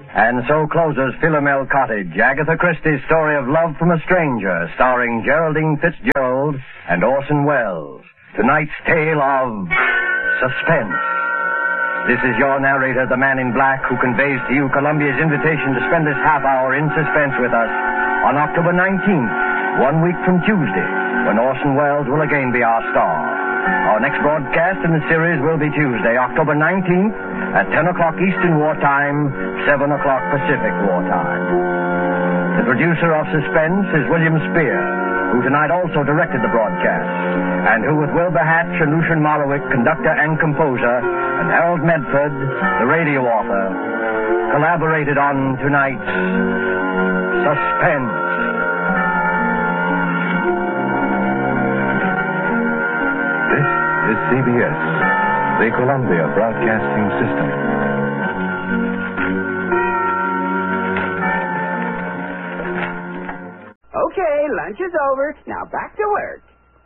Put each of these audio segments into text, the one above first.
And so closes Philomel Cottage, Agatha Christie's story of love from a stranger, starring Geraldine Fitzgerald and Orson Welles. Tonight's tale of suspense. This is your narrator, the Man in Black, who conveys to you Columbia's invitation to spend this half hour in suspense with us on October 19th, 1 week from Tuesday, when Orson Welles will again be our star. Our next broadcast in the series will be Tuesday, October 19th, at 10 o'clock Eastern Wartime, 7 o'clock Pacific Wartime. The producer of Suspense is William Spear, who tonight also directed the broadcast, and who with Wilbur Hatch and Lucian Malowick, conductor and composer, and Harold Medford, the radio author, collaborated on tonight's Suspense. This is CBS, the Columbia Broadcasting System. Okay, lunch is over. Now back to work.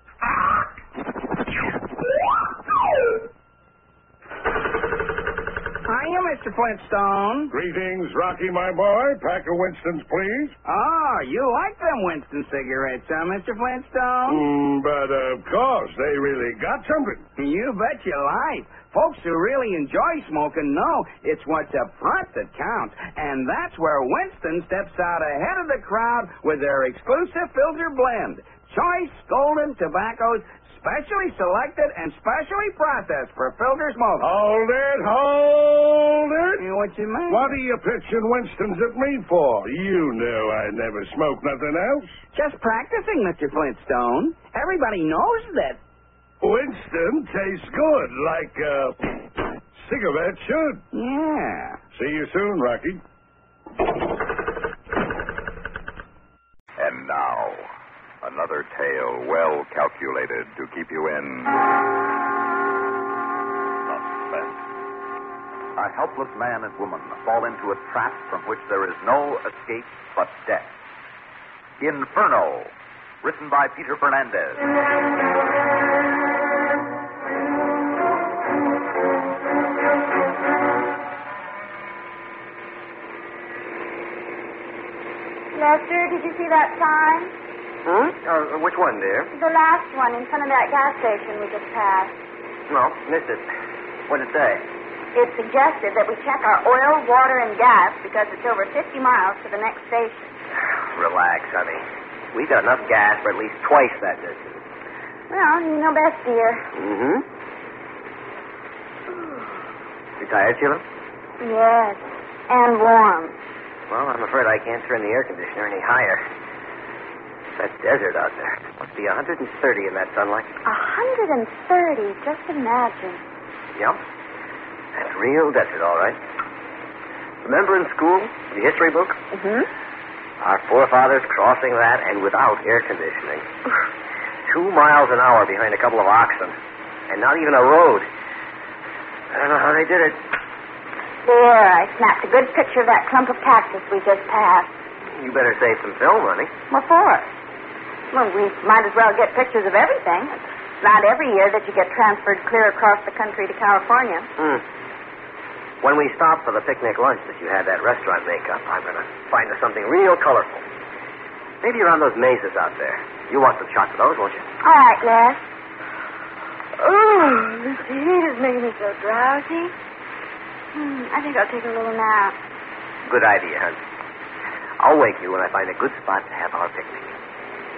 Hiya, Mr. Flintstone. Greetings, Rocky, my boy. Pack of Winston's, please. Oh, you like them Winston cigarettes, huh, Mr. Flintstone? But of course, they really got something. You bet your life. Folks who really enjoy smoking know it's what's up front that counts. And that's where Winston steps out ahead of the crowd with their exclusive filter blend. Choice golden tobaccos, specially selected and specially processed for filter smoking. Hold it. What you mean? What are you pitching Winston's at me for? You know I never smoke nothing else. Just practicing, Mr. Flintstone. Everybody knows that. Winston tastes good, like cigarette should. Yeah. See you soon, Rocky. And now, another tale well calculated to keep you in suspense. A helpless man and woman fall into a trap from which there is no escape but death. Inferno, written by Peter Fernandez. Lester, did you see that sign? Which one, dear? The last one in front of that gas station we just passed. No, missed it. What did it say? It suggested that we check our oil, water, and gas because it's over 50 miles to the next station. Relax, honey. We got enough gas for at least twice that distance. Well, you know best, dear. Mm-hmm. You tired, Sheila? Yes, and warm. Well, I'm afraid I can't turn the air conditioner any higher. That desert out there. Must be 130 in that sunlight. 130, just imagine. Yep. That's real desert, all right. Remember in school, the history book? Mm-hmm. Our forefathers crossing that and without air conditioning. 2 miles an hour behind a couple of oxen. And not even a road. I don't know how they did it. There, I snapped a good picture of that clump of cactus we just passed. You better save some film, honey. What for? Well, we might as well get pictures of everything. It's not every year that you get transferred clear across the country to California. When we stop for the picnic lunch that you had that restaurant make up, I'm going to find us something real colorful. Maybe around those mazes out there. You want some shots of those, won't you? All right, Les. Ooh, this heat is making me so drowsy. I think I'll take a little nap. Good idea, hon. I'll wake you when I find a good spot to have our picnic.